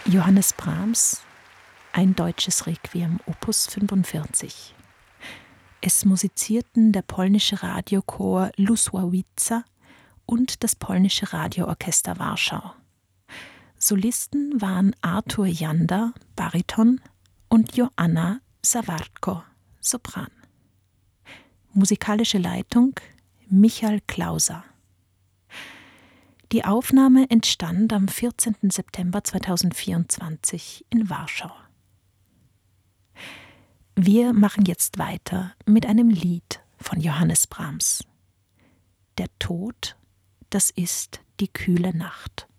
Johannes Brahms, ein deutsches Requiem, Opus 45. Es musizierten der polnische Radiochor Lusławica und das polnische Radioorchester Warschau. Solisten waren Artur Janda, Bariton, und Joanna Sawartko, Sopran. Musikalische Leitung Michal Klauser. Die Aufnahme entstand am 14. September 2024 in Warschau. Wir machen jetzt weiter mit einem Lied von Johannes Brahms. Der Tod, das ist die kühle Nacht.